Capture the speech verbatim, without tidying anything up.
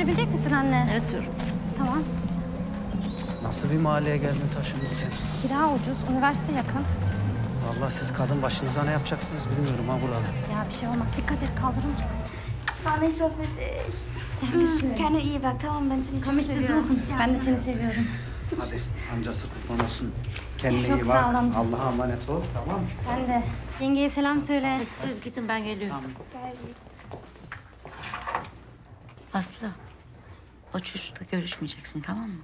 götürebilecek misin anne? Götür. Tamam. Nasıl bir mahalleye geldin taşındın sen? Kira ucuz, üniversite yakın. Vallahi siz kadın başınıza ne yapacaksınız bilmiyorum ha burada. Ya bir şey olmaz. Dikkat et, kaldırın. War nicht so für dich. Keine iyi bak, tamam ben seni çok seviyorum. Ben de seni seviyorum. Hadi amcası kurban olsun. Kendine Çok iyi sağ bak. olun. Allah'a emanet ol, tamam mı? Sen de. Yengeye selam söyle. Siz gidin, ben geliyorum. Aslı, o çocukla görüşmeyeceksin, tamam mı?